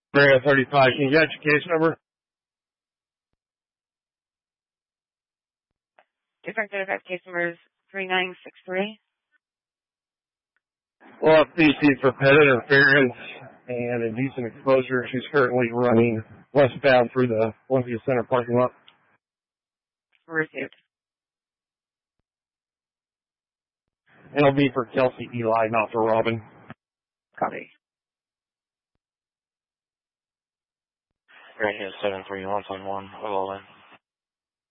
Area 35, can you get your case number? Different 35 case numbers 3963. Well, PC for pet interference and indecent exposure. She's currently running westbound through the Olympia Center parking lot. Received. It'll be for Kelsey Eli, not for Robin. Copy. Right here, 731.1, hello,